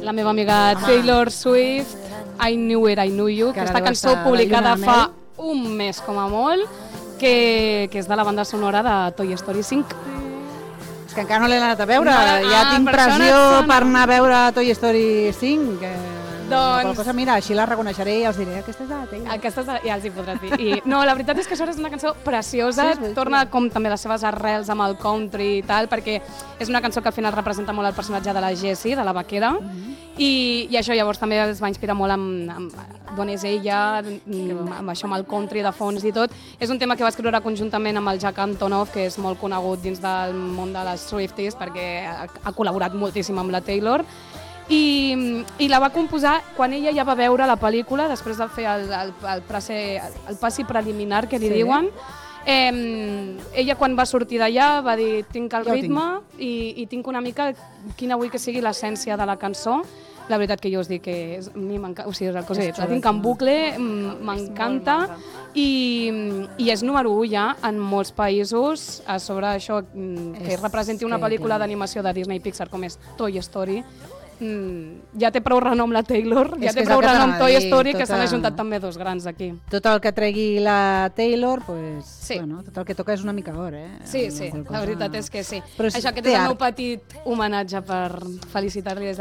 la meva amiga Taylor Swift, I Knew It, I Knew You, aquesta cançó publicada fa un mes com a molt, que és de la banda sonora de Toy Story 5. És que encara no l'he anat a veure, ja tinc pressió per anar a veure Toy Story 5, doncs... cosa, mira, així la reconeixeré i els diré, aquesta és de la Taylor. Aquesta ja els hi podràs dir. No, la veritat és que això és una cançó preciosa, torna com també les seves arrels amb el country i tal, perquè és una cançó que al final representa molt el personatge de la Jessie, de la vaquera, i això llavors també els va inspirar molt amb d'on és ella, amb això, amb el country de fons i tot. És un tema que va escriure conjuntament amb el Jack Antonoff, que és molt conegut dins del món de les Swifties, perquè ha col·laborat moltíssim amb la Taylor, i la va composar quan ella ja va veure la pel·lícula, després de fer el passi preliminar, que li diuen. Ella quan va sortir d'allà va dir tinc el ritme i tinc una mica quina vull que sigui l'essència de la cançó. La veritat que jo us dic que a mi m'encanta, o sigui, la tinc en bucle, m'encanta i és número 1 ja en molts països a sobre això que representi una pel·lícula d'animació de Disney Pixar com és Toy Story. Ja té prou renom la Taylor, ja té prou renom Toy Story, que s'han ajuntat també dos grans aquí. Tot el que tregui la Taylor, tot el que toca és una mica or, Sí, la veritat és que sí. Això, aquest és el meu petit homenatge per felicitar-li des d'aquí.